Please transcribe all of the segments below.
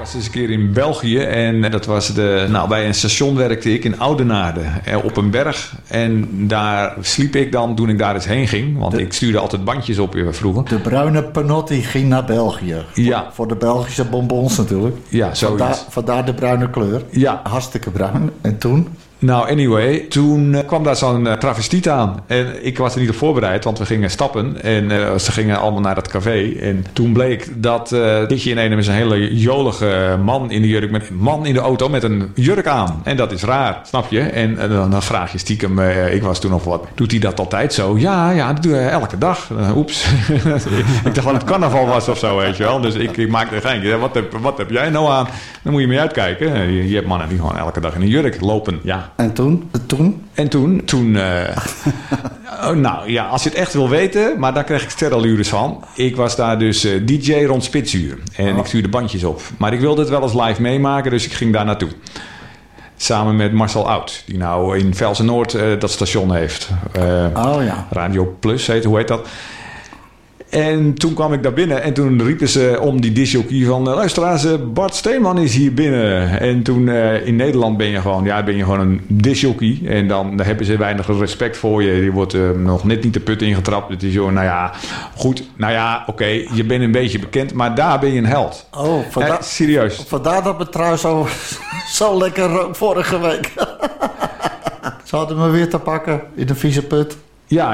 was eens een keer in België en dat was bij een station werkte ik in Oudenaarde op een berg. En daar sliep ik dan toen ik daar eens heen ging, want ik stuurde altijd bandjes op vroeger. De bruine Panotti ging naar België. Ja. Voor de Belgische bonbons natuurlijk. Ja, zoiets. Vandaar de bruine kleur. Ja. Hartstikke bruin. En toen? Nou, anyway, toen kwam daar zo'n travestiet aan. En ik was er niet op voorbereid, want we gingen stappen. En ze gingen allemaal naar dat café. En toen bleek dat ditje in ene met een hele jolige man in de jurk. Met een man in de auto met een jurk aan. En dat is raar, snap je? En dan vraag je stiekem, ik was toen nog wat. Doet hij dat altijd zo? Ja, dat doe je elke dag. Oeps. Ik dacht dat het carnaval was of zo, weet je wel. Dus ik maakte een geintje. Wat heb jij nou aan? Dan moet je mee uitkijken. Je hebt mannen die gewoon elke dag in een jurk lopen. Ja. En toen? Nou ja, als je het echt wil weten, maar daar kreeg ik sterallures van. Ik was daar dus DJ rond spitsuur. En ik stuurde bandjes op. Maar ik wilde het wel eens live meemaken, dus ik ging daar naartoe. Samen met Marcel Oud, die nou in Velsen-Noord dat station heeft. Radio Plus hoe heet dat? En toen kwam ik daar binnen en toen riepen ze om die discjockey van... luisteraars, Bart Steeman is hier binnen. En toen in Nederland ben je gewoon een discjockey. En dan hebben ze weinig respect voor je. Je wordt nog net niet de put ingetrapt. Het is zo, oké, je bent een beetje bekend. Maar daar ben je een held. Oh, serieus. Vandaar dat me trouwens zo lekker vorige week. Ze hadden me weer te pakken in de vieze put. Ja.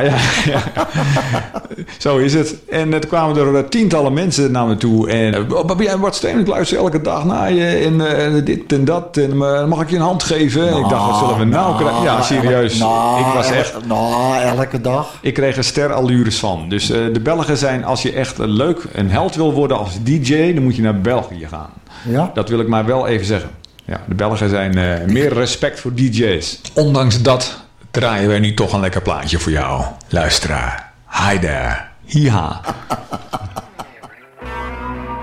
Zo is het. En toen kwamen er tientallen mensen naar me toe. En ben jij Bart Steen? Ik luister elke dag naar je. En dit en dat. En mag ik je een hand geven? En ik dacht, wat zullen we nou krijgen? Ja, serieus. Ik was echt... elke dag. Ik kreeg er sterallures van. Dus de Belgen zijn, als je echt een held wil worden als DJ... dan moet je naar België gaan. Ja? Dat wil ik maar wel even zeggen. Ja, de Belgen zijn meer respect voor DJ's. Ondanks dat... draaien wij nu toch een lekker plaatje voor jou, luisteraar. Hi there. Hiha.